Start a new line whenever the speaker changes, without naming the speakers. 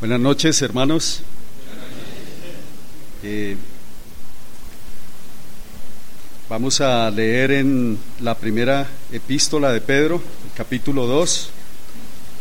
Buenas noches, hermanos. Vamos a leer en la primera epístola de Pedro, capítulo 2.